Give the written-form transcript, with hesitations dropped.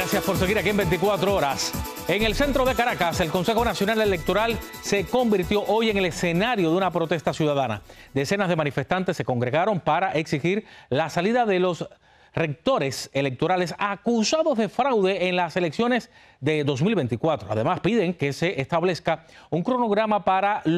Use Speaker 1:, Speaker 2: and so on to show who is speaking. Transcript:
Speaker 1: Gracias por seguir aquí en 24 horas. En el centro de Caracas, el Consejo Nacional Electoral se convirtió hoy en el escenario de una protesta ciudadana. Decenas de manifestantes se congregaron para exigir la salida de los rectores electorales acusados de fraude en las elecciones de 2024. Además, piden que se establezca un cronograma para